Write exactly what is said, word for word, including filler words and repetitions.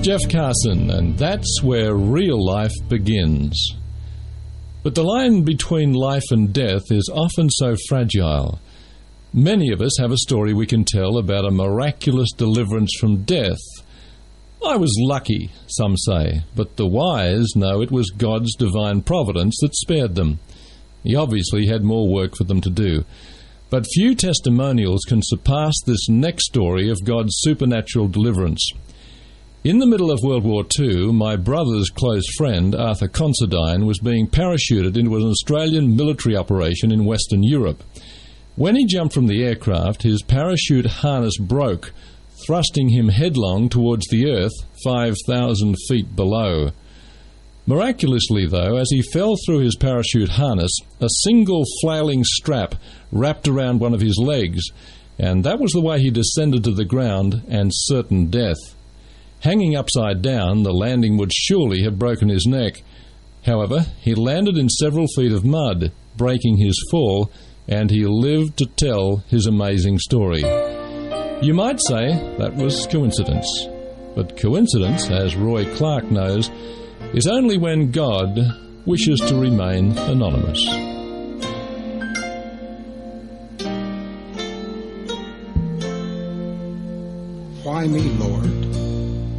Jeff Carson, and that's where real life begins. But the line between life and death is often so fragile. Many of us have a story we can tell about a miraculous deliverance from death. I was lucky, some say, but the wise know it was God's divine providence that spared them. He obviously had more work for them to do. But few testimonials can surpass this next story of God's supernatural deliverance. In the middle of World War Two, my brother's close friend, Arthur Considine, was being parachuted into an Australian military operation in Western Europe. When he jumped from the aircraft, his parachute harness broke, thrusting him headlong towards the earth five thousand feet below. Miraculously, though, as he fell through his parachute harness, a single flailing strap wrapped around one of his legs, and that was the way he descended to the ground and certain death. Hanging upside down, the landing would surely have broken his neck. However, he landed in several feet of mud, breaking his fall, and he lived to tell his amazing story. You might say that was coincidence. But coincidence, as Roy Clark knows, is only when God wishes to remain anonymous. Why me, Lord?